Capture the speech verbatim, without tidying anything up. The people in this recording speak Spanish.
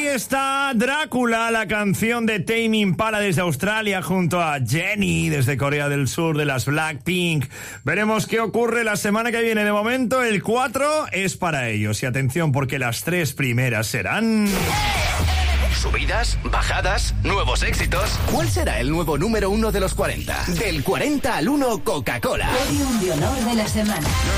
está Drácula, la canción de Tame Impala desde Australia junto a Jennie desde Corea del Sur de las Blackpink. Veremos qué ocurre la semana que viene. De momento el cuatro es para ellos. Y atención porque las tres primeras serán... Subidas, bajadas, nuevos éxitos. ¿Cuál será el nuevo número uno de los cuarenta? Del cuarenta al uno, Coca-Cola. Podium de honor de la semana.